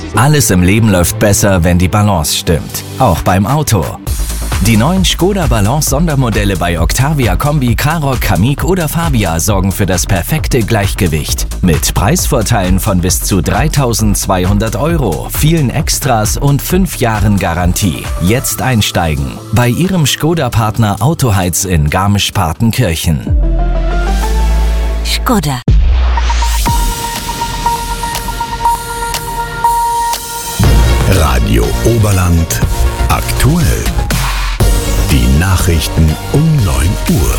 Alles im Leben läuft besser, wenn die Balance stimmt. Auch beim Auto. Die neuen Škoda Balance Sondermodelle bei Octavia Kombi, Karoq, Kamiq oder Fabia sorgen für das perfekte Gleichgewicht. Mit Preisvorteilen von bis zu 3.200 €, vielen Extras und 5 Jahren Garantie. Jetzt einsteigen bei Ihrem Škoda-Partner Autoheiz in Garmisch-Partenkirchen. Škoda. Radio Oberland aktuell. Die Nachrichten um 9 Uhr.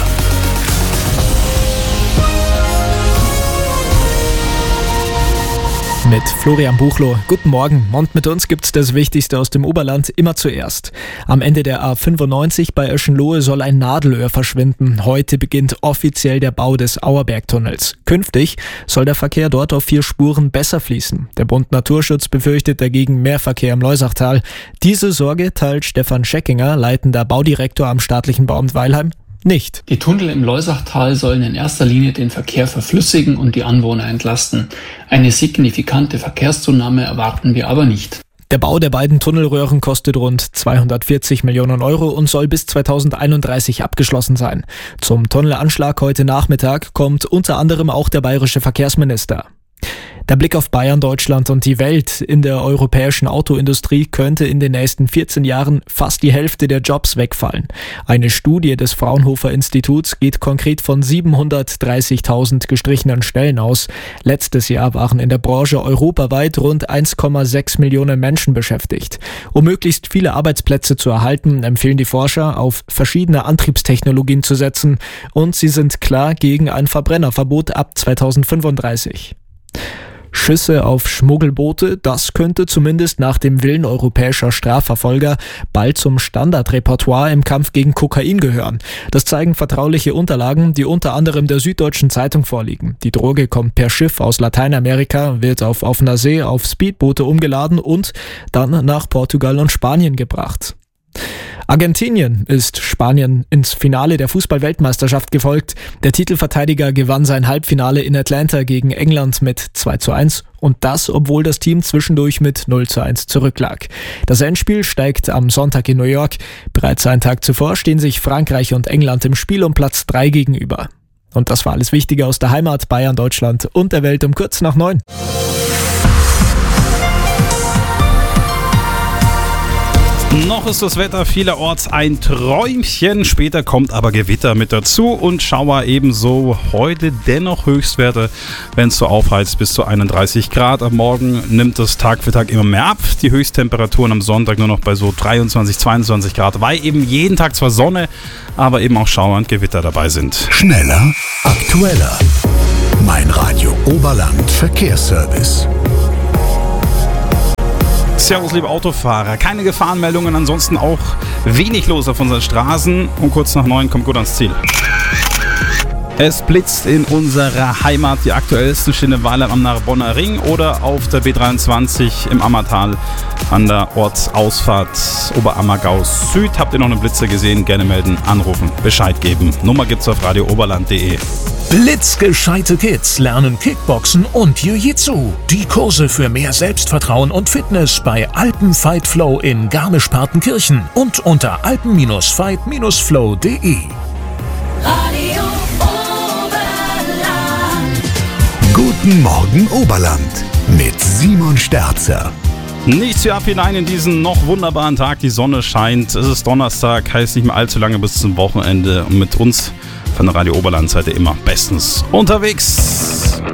Mit Florian Buchloh. Guten Morgen. Und mit uns gibt's das Wichtigste aus dem Oberland immer zuerst. Am Ende der A95 bei Öschenlohe soll ein Nadelöhr verschwinden. Heute beginnt offiziell der Bau des Auerbergtunnels. Künftig soll der Verkehr dort auf 4 Spuren besser fließen. Der Bund Naturschutz befürchtet dagegen mehr Verkehr im Loisachtal. Diese Sorge teilt Stefan Scheckinger, leitender Baudirektor am staatlichen Bauamt Weilheim, nicht. Die Tunnel im Loisachtal sollen in erster Linie den Verkehr verflüssigen und die Anwohner entlasten. Eine signifikante Verkehrszunahme erwarten wir aber nicht. Der Bau der beiden Tunnelröhren kostet rund 240 Millionen € und soll bis 2031 abgeschlossen sein. Zum Tunnelanschlag heute Nachmittag kommt unter anderem auch der bayerische Verkehrsminister. Der Blick auf Bayern, Deutschland und die Welt. In der europäischen Autoindustrie könnte in den nächsten 14 Jahren fast die Hälfte der Jobs wegfallen. Eine Studie des Fraunhofer Instituts geht konkret von 730.000 gestrichenen Stellen aus. Letztes Jahr waren in der Branche europaweit rund 1,6 Millionen Menschen beschäftigt. Um möglichst viele Arbeitsplätze zu erhalten, empfehlen die Forscher, auf verschiedene Antriebstechnologien zu setzen. Und sie sind klar gegen ein Verbrennerverbot ab 2035. Schüsse auf Schmuggelboote, das könnte zumindest nach dem Willen europäischer Strafverfolger bald zum Standardrepertoire im Kampf gegen Kokain gehören. Das zeigen vertrauliche Unterlagen, die unter anderem der Süddeutschen Zeitung vorliegen. Die Droge kommt per Schiff aus Lateinamerika, wird auf offener See auf Speedboote umgeladen und dann nach Portugal und Spanien gebracht. Argentinien ist Spanien ins Finale der Fußball-Weltmeisterschaft gefolgt. Der Titelverteidiger gewann sein Halbfinale in Atlanta gegen England mit 2:1 und das, obwohl das Team zwischendurch mit 0:1 zurücklag. Das Endspiel steigt am Sonntag in New York. Bereits einen Tag zuvor stehen sich Frankreich und England im Spiel um Platz 3 gegenüber. Und das war alles Wichtige aus der Heimat, Bayern, Deutschland und der Welt um kurz nach 9. Noch ist das Wetter vielerorts ein Träumchen, später kommt aber Gewitter mit dazu und Schauer ebenso. Heute dennoch Höchstwerte, wenn es so aufheizt, bis zu 31 Grad. Am Morgen nimmt es Tag für Tag immer mehr ab. Die Höchsttemperaturen am Sonntag nur noch bei so 23, 22 Grad, weil eben jeden Tag zwar Sonne, aber eben auch Schauer und Gewitter dabei sind. Schneller, aktueller. Mein Radio Oberland Verkehrsservice. Servus, liebe Autofahrer. Keine Gefahrenmeldungen, ansonsten auch wenig los auf unseren Straßen. Und kurz nach 9 kommt gut ans Ziel. Es blitzt in unserer Heimat. Die aktuellsten stehen in Weilheim am Narbonner Ring oder auf der B23 im Ammertal an der Ortsausfahrt Oberammergau Süd. Habt ihr noch einen Blitzer gesehen? Gerne melden, anrufen, Bescheid geben. Nummer gibt's auf radiooberland.de. Blitzgescheite Kids lernen Kickboxen und Jiu-Jitsu. Die Kurse für mehr Selbstvertrauen und Fitness bei Alpen-Fight Flow in Garmisch-Partenkirchen und unter alpen-fight-flow.de. Radio Oberland. Guten Morgen Oberland mit Simon Sterzer. Nichts wie ab hinein in diesen noch wunderbaren Tag. Die Sonne scheint. Es ist Donnerstag, heißt nicht mehr allzu lange bis zum Wochenende. Und mit uns von der Radio Oberland seid ihr immer bestens unterwegs.